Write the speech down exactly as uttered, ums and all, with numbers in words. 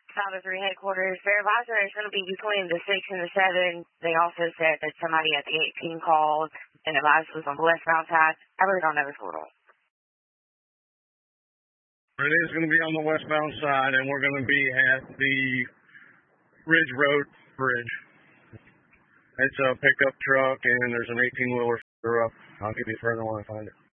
Solid three headquarters. Their advisor is going to be between the six and the seven. They also said that somebody at the eighteen called and advised was on the westbound side. I really don't know what's going on. It is going to be on the westbound side, and we're going to be at the Ridge Road Bridge. It's a pickup truck, and there's an eighteen-wheeler up. I'll give you further when I find it.